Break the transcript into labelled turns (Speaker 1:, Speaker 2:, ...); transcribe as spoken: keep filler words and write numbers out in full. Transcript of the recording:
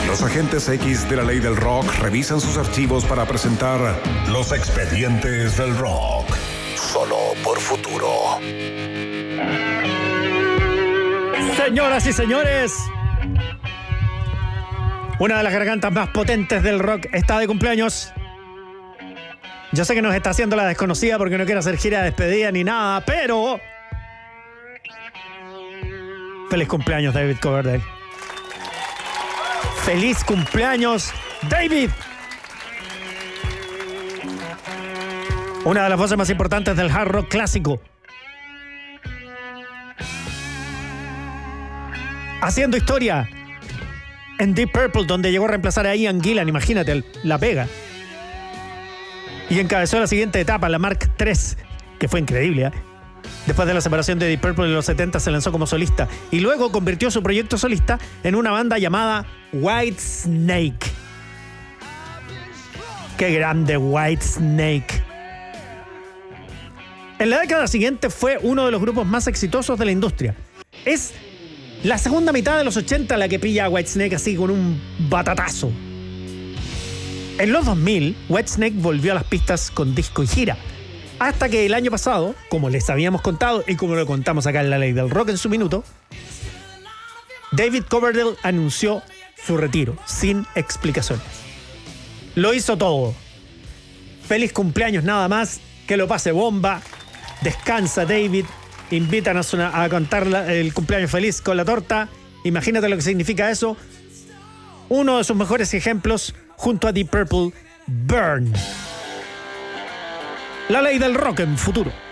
Speaker 1: Los agentes X de la ley del rock revisan sus archivos para presentar los expedientes del rock. Solo por Futuro.
Speaker 2: Señoras y señores, una de las gargantas más potentes del rock está de cumpleaños. Yo sé que nos está haciendo la desconocida porque no quiere hacer gira de despedida ni nada, pero... feliz cumpleaños, David Coverdale. ¡Feliz cumpleaños, David! Una de las voces más importantes del hard rock clásico. Haciendo historia en Deep Purple, donde llegó a reemplazar a Ian Gillan, imagínate, la pega. Y encabezó la siguiente etapa, la Mark tres, que fue increíble, ¿eh? Después de la separación de Deep Purple en los setenta se lanzó como solista y luego convirtió su proyecto solista en una banda llamada Whitesnake. ¡Qué grande Whitesnake! En la década siguiente fue uno de los grupos más exitosos de la industria. Es la segunda mitad de los ochenta la que pilla a Whitesnake así con un batatazo. En los dos mil, Whitesnake volvió a las pistas con disco y gira. Hasta que el año pasado, como les habíamos contado y como lo contamos acá en La Ley del Rock en su minuto, David Coverdale anunció su retiro, sin explicaciones. Lo hizo todo. Feliz cumpleaños nada más, que lo pase bomba. Descansa, David. Invítanos a, a cantar la, el cumpleaños feliz con la torta. Imagínate lo que significa eso. Uno de sus mejores ejemplos, junto a Deep Purple, Burn. La Ley del Rock en Futuro.